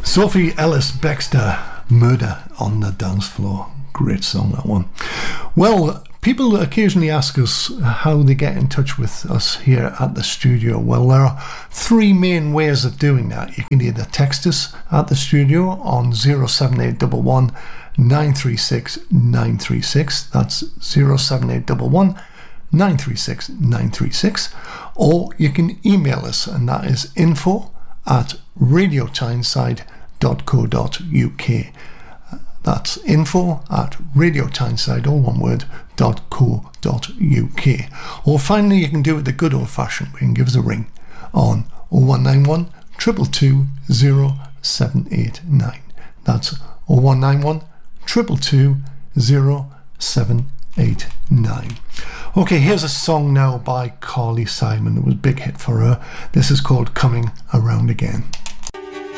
Sophie Ellis-Bextor, Murder on the Dance Floor. Great song, that one. Well, people occasionally ask us how they get in touch with us here at the studio. Well, there are three main ways of doing that. You can either text us at the studio on 07811 936 936. That's 07811 936 936. Or you can email us, and that is info@radiotyneside.co.uk. That's info@radiotyneside, all one word, .co.uk. Or finally, you can do it the good old-fashioned way and give us a ring on 0191 222 0789. That's 0191 222 0789. Okay, here's a song now by Carly Simon. It was a big hit for her. This is called Coming Around Again.